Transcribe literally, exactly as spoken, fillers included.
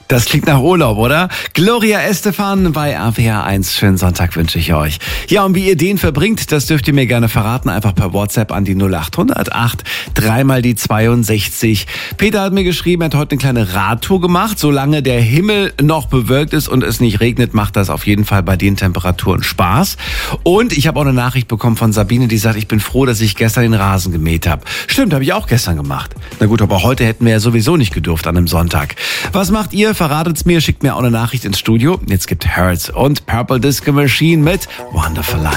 Das klingt nach Urlaub, oder? Gloria Estefan bei R P R eins. Schönen Sonntag wünsche ich euch. Ja, und wie ihr den verbringt, das dürft ihr mir gerne verraten. Einfach per WhatsApp an die null acht null null acht, dreimal die zweiundsechzig. Peter hat mir geschrieben, er hat heute eine kleine Radtour gemacht. Solange der Himmel noch bewölkt ist und es nicht regnet, macht das auf jeden Fall bei den Temperaturen Spaß. Und ich habe auch eine Nachricht bekommen von Sabine, die sagt, ich bin froh, dass ich gestern den Rasen gemäht habe. Stimmt, habe ich auch gestern gemacht. Na gut, aber heute hätten wir ja sowieso nicht gedurft an einem Sonntag. Was macht ihr? Verratet's mir, schickt mir auch eine Nachricht ins Studio. Jetzt gibt Hertz und Purple Disco Machine mit Wonderful Life.